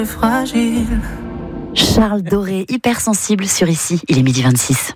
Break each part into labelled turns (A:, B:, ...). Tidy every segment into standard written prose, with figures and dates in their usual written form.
A: Fragile.
B: Charles Doré, hypersensible sur Ici, il est 12h26.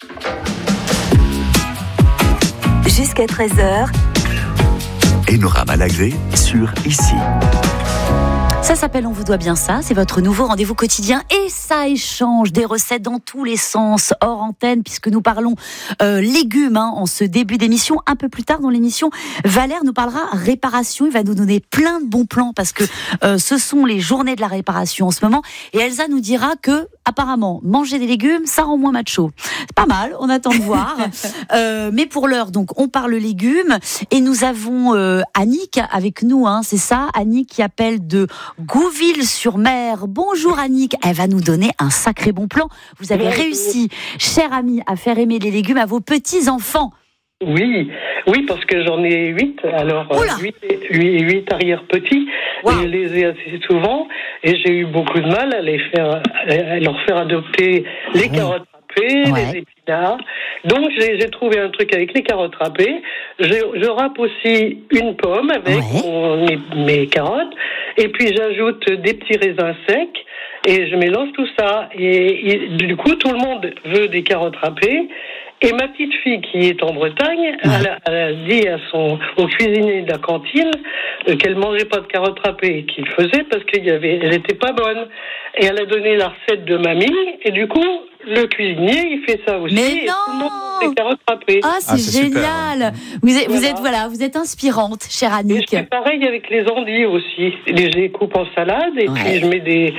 C: Jusqu'à 13h.
D: Enora Malagré sur Ici.
B: Ça s'appelle On vous doit bien ça, c'est votre nouveau rendez-vous quotidien et ça échange des recettes dans tous les sens, hors antenne, puisque nous parlons légumes en ce début d'émission. Un peu plus tard dans l'émission, Valère nous parlera réparation, il va nous donner plein de bons plans parce que ce sont les journées de la réparation en ce moment et Elsa nous dira que apparemment, manger des légumes, ça rend moins macho. C'est pas mal, on attend de voir. Mais pour l'heure, donc, on parle légumes et nous avons Annick avec nous, c'est ça, Annick qui appelle de Gouville-sur-Mer. Bonjour Annick, elle va nous donner un sacré bon plan. Vous avez réussi, cher ami, à faire aimer les légumes à vos petits-enfants.
E: Oui, parce que j'en ai 8, alors 8 arrière-petits, wow. Et je les ai assez souvent, et j'ai eu beaucoup de mal à leur faire adopter les carottes râpées, les épinards. Donc j'ai trouvé un truc avec les carottes râpées, je râpe aussi une pomme avec mes carottes, et puis j'ajoute des petits raisins secs, et je mélange tout ça, et du coup tout le monde veut des carottes râpées. Et ma petite fille qui est en Bretagne, elle a dit au cuisinier de la cantine qu'elle mangeait pas de carottes râpées, qu'il faisait parce elle était pas bonne. Et elle a donné la recette de mamie, et du coup, le cuisinier, il fait ça aussi.
B: Mais
E: et
B: non!
E: tout le monde mange des carottes râpées.
B: C'est génial! Super. Vous êtes inspirante, chère Annick.
E: Et je fais pareil avec les endives aussi. Je les coupe en salade, et puis je mets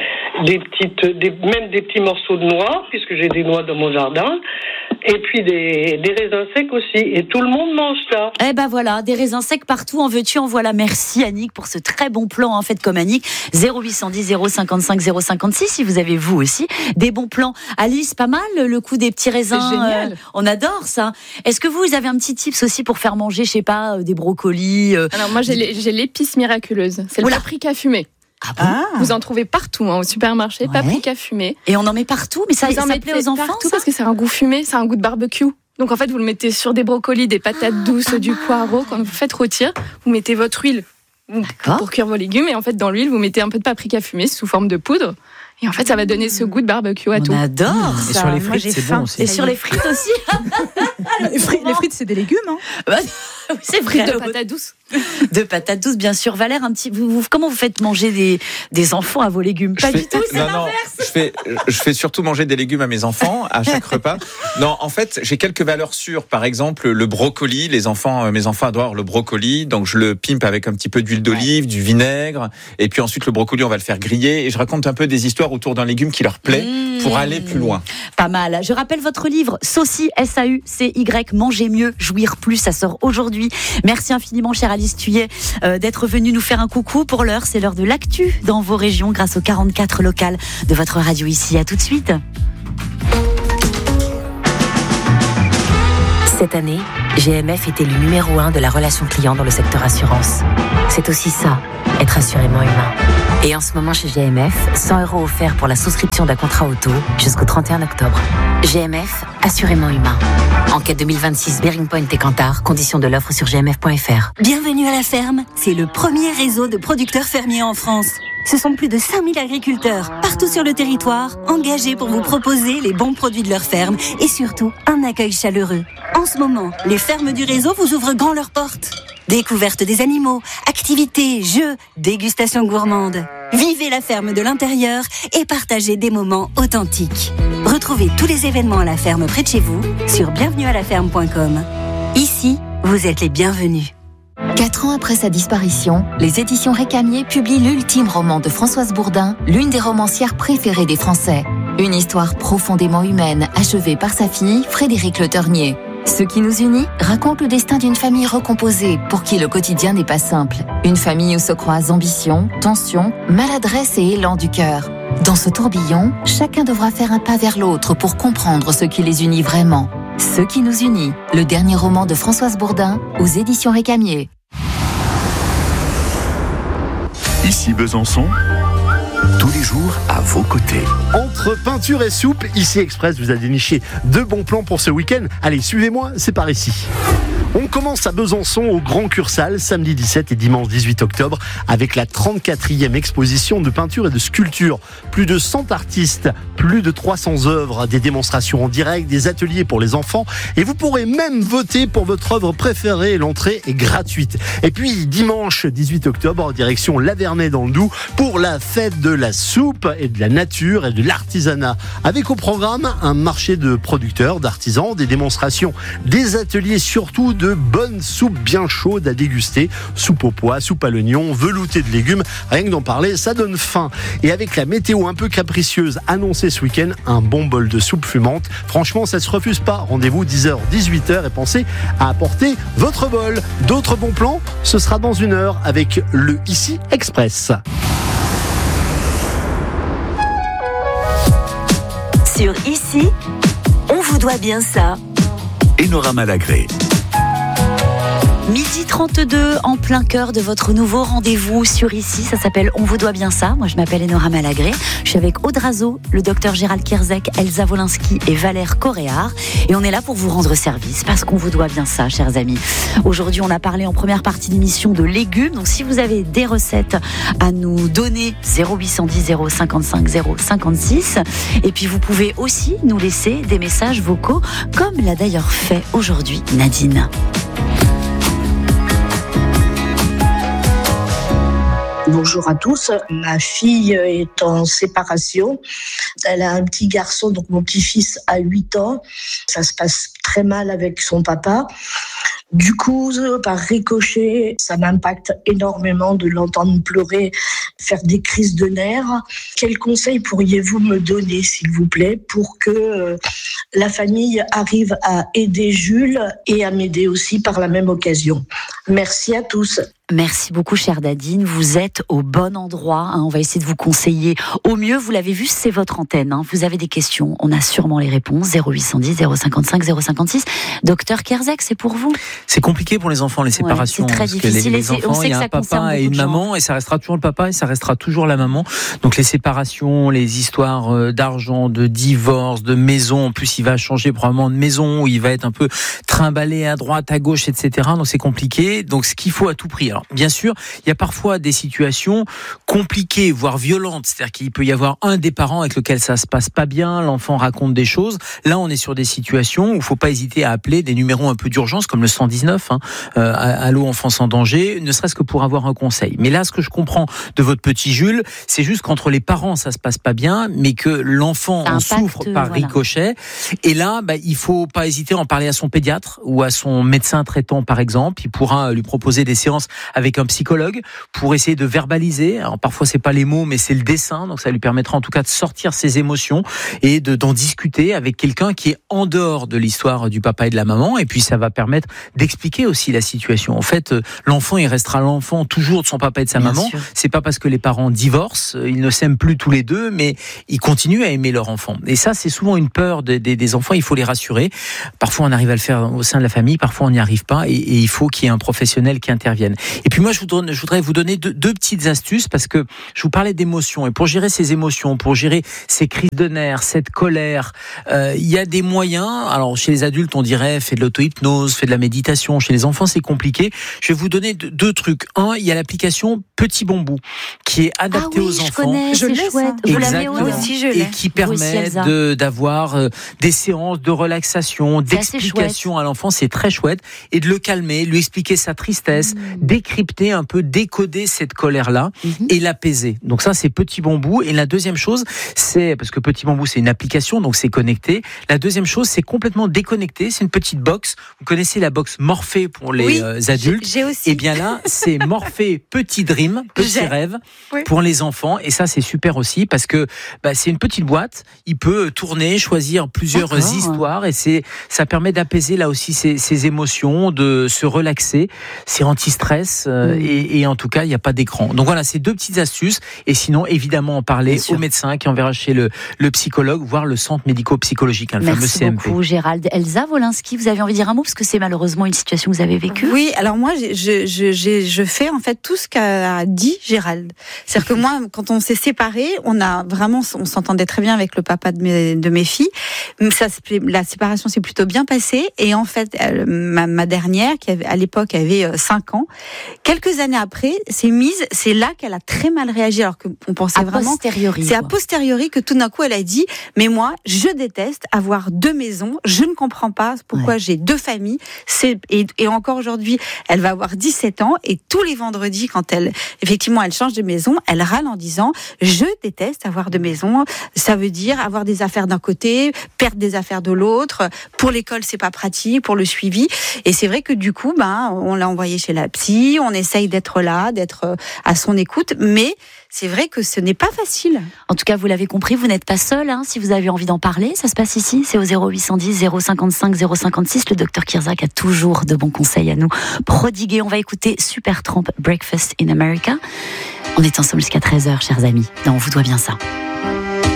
E: même des petits morceaux de noix, puisque j'ai des noix dans mon jardin. Et puis des raisins secs aussi. Et tout le monde mange ça.
B: Eh ben voilà, des raisins secs partout. En veux-tu, en voilà. Merci Annick pour ce très bon plan. Faites comme Annick. 0810 055 056 si vous avez vous aussi des bons plans. Alice, pas mal le coup des petits raisins.
F: C'est génial.
B: On adore ça. Est-ce que vous avez un petit tips aussi pour faire manger, je sais pas, des brocolis
F: Alors moi j'ai l'épice miraculeuse. C'est le paprika fumé.
B: Ah bon?
F: Vous en trouvez partout au supermarché, paprika fumé.
B: Et on en met partout, mais ça plaît aux enfants
F: partout parce que c'est un goût fumé, c'est un goût de barbecue. Donc en fait, vous le mettez sur des brocolis, des patates douces, du poireau. Quand vous faites rôtir, vous mettez votre huile pour cuire vos légumes. Et en fait, dans l'huile, vous mettez un peu de paprika fumé sous forme de poudre. Et en fait, ça va donner ce goût de barbecue à tout.
B: On adore
G: ça. Et sur les frites, c'est bon aussi.
B: Et sur les frites aussi.
G: Les frites, c'est des légumes,
B: Oui, c'est vrai.
F: De patates douces.
B: De patates douces, bien sûr. Valère, comment vous faites manger des enfants à vos légumes? Pas du tout, c'est l'inverse.
H: Je fais surtout manger des légumes à mes enfants à chaque repas. Non, en fait, j'ai quelques valeurs sûres. Par exemple, le brocoli. Mes enfants adorent le brocoli. Donc, je le pimpe avec un petit peu d'huile d'olive, du vinaigre. Et puis ensuite, le brocoli, on va le faire griller. Et je raconte un peu des histoires autour d'un légume qui leur plaît pour aller plus loin.
B: Pas mal. Je rappelle votre livre, Saucy, S-A-U-C-Y, Manger mieux, jouir plus. Ça sort aujourd'hui. Merci infiniment, chère Alice Thuillet, d'être venue nous faire un coucou. Pour l'heure, c'est l'heure de l'actu dans vos régions grâce aux 44 locales de votre radio Ici. À tout de suite.
C: Cette année, GMF est élu numéro 1 de la relation client dans le secteur assurance. C'est aussi ça, être assurément humain. Et en ce moment chez GMF, 100 € offerts pour la souscription d'un contrat auto jusqu'au 31 octobre. GMF, assurément humain. Enquête 2026 Bearing Point et Kantar, conditions de l'offre sur gmf.fr.
I: Bienvenue à la ferme, c'est le premier réseau de producteurs fermiers en France. Ce sont plus de 5000 agriculteurs, partout sur le territoire, engagés pour vous proposer les bons produits de leur ferme et surtout un accueil chaleureux. En ce moment, les fermes du réseau vous ouvrent grand leurs portes. Découverte des animaux, activités, jeux, dégustation gourmande. Vivez la ferme de l'intérieur et partagez des moments authentiques. Retrouvez tous les événements à la ferme près de chez vous sur bienvenuealaferme.com. Ici, vous êtes les bienvenus.
J: 4 ans après sa disparition, les éditions Récamier publient l'ultime roman de Françoise Bourdin, l'une des romancières préférées des Français. Une histoire profondément humaine, achevée par sa fille, Frédérique Le Ternier. Ce qui nous unit raconte le destin d'une famille recomposée pour qui le quotidien n'est pas simple. Une famille où se croisent ambition, tension, maladresse et élan du cœur. Dans ce tourbillon, chacun devra faire un pas vers l'autre pour comprendre ce qui les unit vraiment. Ce qui nous unit, le dernier roman de Françoise Bourdin aux éditions Récamier.
D: Ici Besançon, tous les jours à vos côtés.
K: Entre peinture et soupe, Ici Express vous a déniché 2 bons plans pour ce week-end. Allez, suivez-moi, c'est par ici.
A: On commence à Besançon au Grand Cursal, samedi 17 et dimanche 18 octobre, avec la 34e exposition de peinture et de sculpture. Plus de 100 artistes, plus de 300 œuvres, des démonstrations en direct, des ateliers pour les enfants. Et vous pourrez même voter pour votre œuvre préférée. L'entrée est gratuite. Et puis dimanche 18 octobre, direction Lavernay dans le Doubs, pour la fête de la soupe et de la nature et de l'artisanat. Avec au programme un marché de producteurs, d'artisans, des démonstrations, des ateliers, surtout de bonnes soupes bien chaudes à déguster. Soupe au pois, soupe à l'oignon, velouté de légumes. Rien que d'en parler, ça donne faim. Et avec la météo un peu capricieuse annoncée ce week-end, un bon bol de soupe fumante. Franchement, ça se refuse pas. Rendez-vous 10h, 18h et pensez à apporter votre bol. D'autres bons plans, ce sera dans 1 heure avec le Ici Express.
I: Sur Ici, on vous doit bien ça.
D: Enora Malagré.
B: Midi 32, en plein cœur de votre nouveau rendez-vous sur Ici. Ça s'appelle On vous doit bien ça. Moi, je m'appelle Enora Malagré. Je suis avec Aude Razo, le docteur Gérald Kierzek, Elsa Wolinski et Valère Coréard. Et on est là pour vous rendre service parce qu'on vous doit bien ça, chers amis. Aujourd'hui, on a parlé en première partie d'émission de légumes. Donc, si vous avez des recettes à nous donner, 0810 055 056. Et puis, vous pouvez aussi nous laisser des messages vocaux, comme l'a d'ailleurs fait aujourd'hui Nadine.
K: Bonjour à tous. Ma fille est en séparation. Elle a un petit garçon, donc mon petit-fils a 8 ans. Ça se passe très mal avec son papa. Du coup, par ricochet, ça m'impacte énormément de l'entendre pleurer, faire des crises de nerfs. Quels conseils pourriez-vous me donner, s'il vous plaît, pour que la famille arrive à aider Jules et à m'aider aussi par la même occasion? Merci à tous.
B: Merci beaucoup, chère Nadine. Vous êtes au bon endroit. On va essayer de vous conseiller au mieux. Vous l'avez vu, c'est votre antenne. Vous avez des questions, on a sûrement les réponses. 0810 055 056. Docteur Kierzek, c'est pour vous.
L: C'est compliqué pour les enfants, les séparations.
B: Ouais, c'est très difficile.
L: Les enfants,
B: on sait
L: il y a un papa et une maman, et ça restera toujours le papa et ça restera toujours la maman. Donc les séparations, les histoires d'argent, de divorce, de maison. En plus, il va changer probablement de maison, où il va être un peu trimballé à droite, à gauche, etc. Donc c'est compliqué. Donc ce qu'il faut à tout prix. Alors, bien sûr, il y a parfois des situations compliquées, voire violentes. C'est-à-dire qu'il peut y avoir un des parents avec lequel ça se passe pas bien, l'enfant raconte des choses. Là, on est sur des situations où il faut pas hésiter à appeler des numéros un peu d'urgence, comme le 119, Allô Enfance en danger, ne serait-ce que pour avoir un conseil. Mais là, ce que je comprends de votre petit Jules, c'est juste qu'entre les parents, ça se passe pas bien, mais que l'enfant en souffre par ricochet. Et là, il faut pas hésiter à en parler à son pédiatre ou à son médecin traitant, par exemple. Il pourra lui proposer des séances avec un psychologue pour essayer de verbaliser. Alors parfois c'est pas les mots, mais c'est le dessin, donc ça lui permettra en tout cas de sortir ses émotions et d'en discuter avec quelqu'un qui est en dehors de l'histoire du papa et de la maman. Et puis ça va permettre d'expliquer aussi la situation. En fait, l'enfant il restera l'enfant toujours de son papa et de sa maman. Sûr. C'est pas parce que les parents divorcent, ils ne s'aiment plus tous les deux, mais ils continuent à aimer leur enfant. Et ça c'est souvent une peur des enfants. Il faut les rassurer. Parfois on arrive à le faire au sein de la famille, parfois on n'y arrive pas, et il faut qu'il y ait un professionnel qui intervienne. Et puis moi, je voudrais vous donner deux petites astuces, parce que je vous parlais d'émotions. Et pour gérer ces émotions, pour gérer ces crises de nerfs, cette colère, il y a des moyens. Alors, chez les adultes, on dirait, fais de l'auto-hypnose, fais de la méditation. Chez les enfants, c'est compliqué. Je vais vous donner deux trucs. Un, il y a l'application Petit Bambou, qui est adaptée aux enfants.
B: Je connais, c'est chouette.
L: Vous l'avez aussi, je l'ai. Et qui permet d'avoir des séances de relaxation, d'explication à l'enfant. C'est très chouette. Et de le calmer, lui expliquer sa tristesse, décrypter un peu, décoder cette colère-là et l'apaiser. Donc ça, c'est Petit Bambou. Et la deuxième chose, c'est, parce que Petit Bambou, c'est une application, donc c'est connecté. La deuxième chose, c'est complètement déconnecté. C'est une petite box. Vous connaissez la box Morphée pour les adultes.
B: J'ai aussi.
L: Et bien là, c'est Morphée Petit Dream, Petit Rêve pour les enfants. Et ça, c'est super aussi parce que c'est une petite boîte. Il peut tourner, choisir plusieurs histoires et ça permet d'apaiser là aussi ses émotions, de se relaxer. C'est anti-stress et en tout cas, il n'y a pas d'écran. Donc voilà, c'est deux petites astuces. Et sinon, évidemment, en parler au médecin qui enverra chez le psychologue, voire le centre médico-psychologique, le fameux CMP.
B: Merci beaucoup, Gérald. Elsa Wolinski, vous avez envie de dire un mot parce que c'est malheureusement effectivement une situation que vous avez vécue.
M: Oui, alors moi, je fais en fait tout ce qu'a dit Gérald. C'est-à-dire que moi, quand on s'est séparés, on s'entendait très bien avec le papa de mes filles. La séparation s'est plutôt bien passée. Et en fait, ma dernière, qui à l'époque avait 5 ans, quelques années après, c'est là qu'elle a très mal réagi, alors qu'on pensait vraiment... C'est a posteriori que tout d'un coup, elle a dit, mais moi, je déteste avoir 2 maisons, je ne comprends pas pourquoi j'ai 2 familles. Et encore aujourd'hui, elle va avoir 17 ans, et tous les vendredis, quand elle change de maison, elle râle en disant, je déteste avoir 2 maisons, ça veut dire avoir des affaires d'un côté, perdre des affaires de l'autre, pour l'école, c'est pas pratique, pour le suivi. Et c'est vrai que du coup, on l'a envoyée chez la psy, on essaye d'être là, d'être à son écoute, mais c'est vrai que ce n'est pas facile.
B: En tout cas, vous l'avez compris, vous n'êtes pas seul. Si vous avez envie d'en parler, ça se passe ici. C'est au 0810 055 056. Le docteur Kirsak a toujours de bons conseils à nous prodiguer. On va écouter Supertramp, Breakfast in America. On est ensemble jusqu'à 13h, chers amis. On vous doit bien ça.